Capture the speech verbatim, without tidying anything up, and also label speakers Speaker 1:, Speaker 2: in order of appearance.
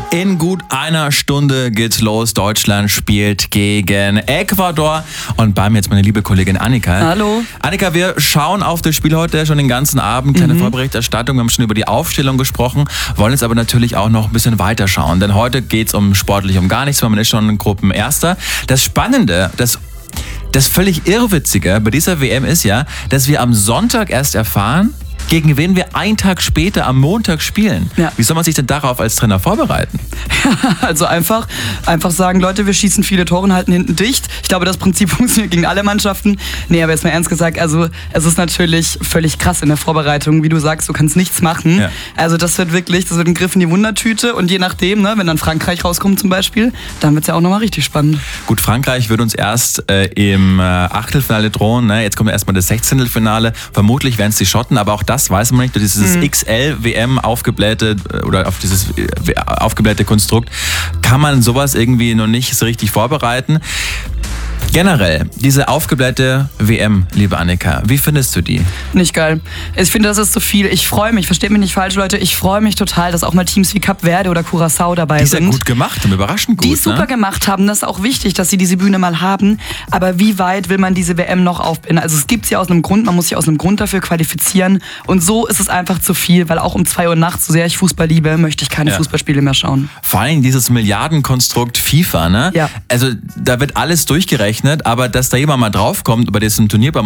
Speaker 1: In gut einer Stunde geht's los. Deutschland spielt gegen Ecuador. Und bei mir jetzt meine liebe Kollegin Annika.
Speaker 2: Hallo.
Speaker 1: Annika, wir schauen auf das Spiel heute schon den ganzen Abend. Kleine mhm. Vorberichterstattung. Wir haben schon über die Aufstellung gesprochen. Wollen jetzt aber natürlich auch noch ein bisschen weiter schauen. Denn heute geht's um sportlich um gar nichts. Man ist schon Gruppenerster. Das Spannende, das Das völlig Irrwitzige bei dieser W M ist ja, dass wir am Sonntag erst erfahren, gegen wen wir einen Tag später am Montag spielen. Ja. Wie soll man sich denn darauf als Trainer vorbereiten?
Speaker 2: Also einfach, einfach sagen, Leute, wir schießen viele Tore und halten hinten dicht. Ich glaube, das Prinzip funktioniert gegen alle Mannschaften. Nee, aber jetzt mal ernst gesagt, also es ist natürlich völlig krass in der Vorbereitung. Wie du sagst, du kannst nichts machen. Ja. Also das wird wirklich, das wird ein Griff in die Wundertüte. Und je nachdem, ne, wenn dann Frankreich rauskommt zum Beispiel, dann wird es ja auch nochmal richtig spannend.
Speaker 1: Gut, Frankreich wird uns erst äh, im äh, Achtelfinale drohen. Ne? Jetzt kommt erstmal das Sechzehntelfinale. Vermutlich werden es die Schotten, aber auch das weiß man nicht. Dieses mhm. X L-W M aufgeblähte oder auf dieses aufgeblähte Konstrukt kann man sowas irgendwie noch nicht so richtig vorbereiten. Generell, diese aufgeblähte W M, liebe Annika, wie findest du die?
Speaker 2: Nicht geil. Ich finde, das ist zu viel. Ich freue mich, versteht mich nicht falsch, Leute, ich freue mich total, dass auch mal Teams wie Cap Verde oder Curaçao dabei sind.
Speaker 1: Die sind gut gemacht haben, überraschend gut.
Speaker 2: Die es super
Speaker 1: ne?
Speaker 2: gemacht haben, das ist auch wichtig, dass sie diese Bühne mal haben. Aber wie weit will man diese W M noch aufbinden? Also es gibt sie aus einem Grund, man muss sich aus einem Grund dafür qualifizieren. Und so ist es einfach zu viel, weil auch um zwei Uhr nachts, so sehr ich Fußball liebe, möchte ich keine ja. Fußballspiele mehr schauen.
Speaker 1: Vor allem dieses Milliardenkonstrukt FIFA, ne?
Speaker 2: Ja.
Speaker 1: Also da wird alles durchgerechnet, aber dass da jemand mal draufkommt bei diesem Turnier